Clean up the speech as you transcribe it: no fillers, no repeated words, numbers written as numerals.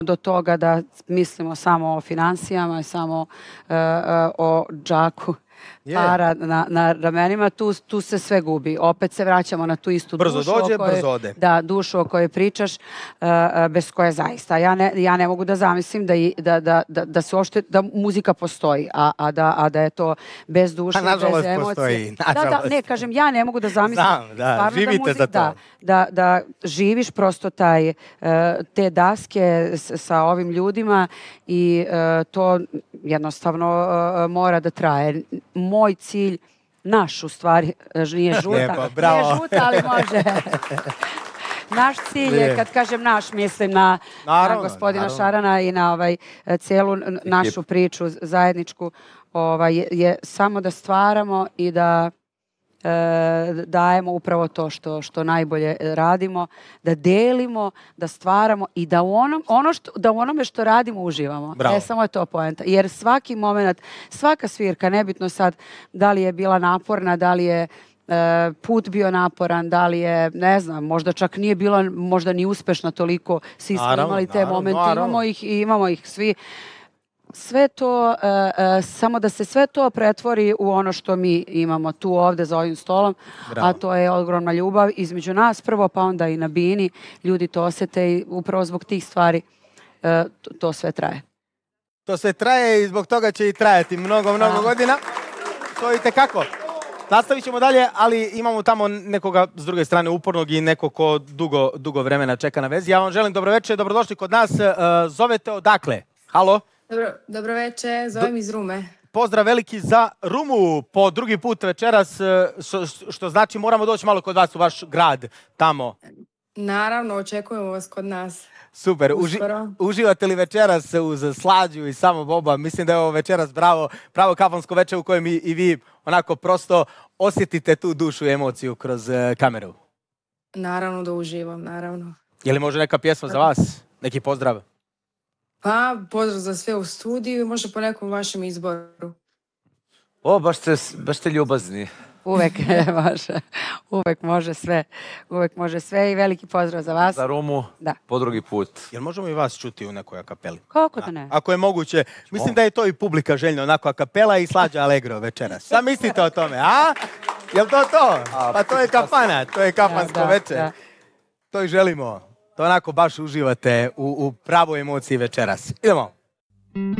do toga da mislimo samo o financijama i samo o džaku para na ramenima, tu se sve gubi. Opet se vraćamo na tu istu dušu. Brzo dođe, brzo ode. Da, dušu o kojoj pričaš, bez koje zaista. Ja ne mogu da zamislim da se uopšte, da muzika postoji, a da je to bez duše, bez emocije. Nažalost postoji, Da, ne, kažem, ja ne mogu da zamislim. Znam, da, živite za to. Da živiš prosto te daske sa ovim ljudima i to jednostavno mora da traje. Moj cilj, naš u stvari, nije žuta. Nije žuta, ali može. Naš cilj je, kad kažem naš, mislim na gospodina Šarana i na cijelu našu priču zajedničku, je samo da stvaramo i da dajemo upravo to što najbolje radimo, da delimo, da stvaramo i da u onome što radimo uživamo. Samo je to poenta. Jer svaki moment, svaka svirka, nebitno sad da li je bila naporna, da li je put bio naporan, da li je, ne znam, možda čak nije bila možda ni uspešna toliko, svi smo imali te momente, imamo ih svi. Sve to, samo da se sve to pretvori u ono što mi imamo tu ovde za ovim stolom, a to je ogromna ljubav između nas prvo, pa onda i na bini. Ljudi to osete i upravo zbog tih stvari to sve traje. To sve traje i zbog toga će i trajati mnogo godina. To vidite kako. Nastavit ćemo dalje, ali imamo tamo nekoga s druge strane upornog i neko ko dugo vremena čeka na vezi. Ja vam želim dobro večer, dobrodošli kod nas. Zovete odakle? Halo? Dobro večer, zovem iz Rume. Pozdrav veliki za Rumu po drugi put večeras, što znači moramo doći malo kod vas u vaš grad tamo. Naravno, očekujemo vas kod nas. Super, uživate li večeras uz slađu i samo boba? Mislim da je ovo večeras pravo kafansko večer u kojem i vi onako prosto osjetite tu dušu i emociju kroz kameru. Naravno da uživam, naravno. Je li može neka pjesma za vas? Neki pozdrav? Pa, pozdrav za sve u studiju i možda po nekom vašem izboru. O, baš ste ljubazni. Uvek može. Uvek može sve i veliki pozdrav za vas. Za Rumu, po drugi put. Jel možemo i vas čuti u nekoj akapeli? Kako da ne? Ako je moguće. Mislim da je to i publika željno, onako akapela i Slađa Allegro večeras. Šta mislite o tome, a? Jel to to? Pa to je kafana, to je kafansko večer. To i želimo. To onako baš uživate u pravoj emociji večeras. Idemo.